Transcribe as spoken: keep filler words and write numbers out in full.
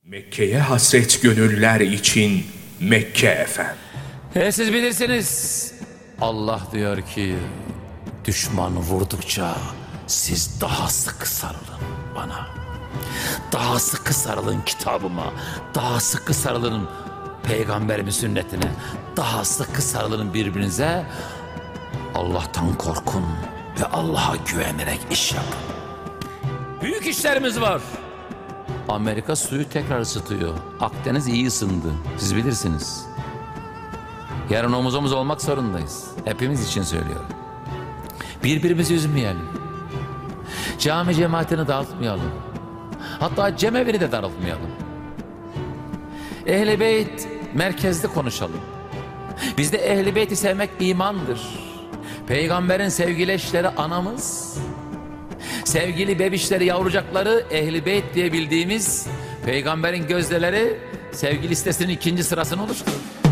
Mekke'ye hasret gönüller için Mekke efendim. E siz bilirsiniz. Allah diyor ki düşman vurdukça siz daha sıkı sarılın bana. Daha sıkı sarılın kitabıma. Daha sıkı sarılın peygamberimin sünnetine. Daha sıkı sarılın birbirinize. Allah'tan korkun ve Allah'a güvenerek iş yapın. Büyük işlerimiz var. Amerika suyu tekrar ısıtıyor. Akdeniz iyi ısındı. Siz bilirsiniz. Yarın omuz omuz olmak zorundayız. Hepimiz için söylüyorum. Birbirimizi üzmeyelim. Cami cemaatini dağıtmayalım. Hatta cemevi'ni de daraltmayalım. Ehl-i Beyt merkezde konuşalım. Bizde Ehl-i Beyt'i sevmek imandır. Peygamberin sevgili eşleri anamız, sevgili bebişleri, yavrucakları Ehl-i Beyt diye bildiğimiz peygamberin gözdeleri sevgi listesinin ikinci sırasını oluşturur.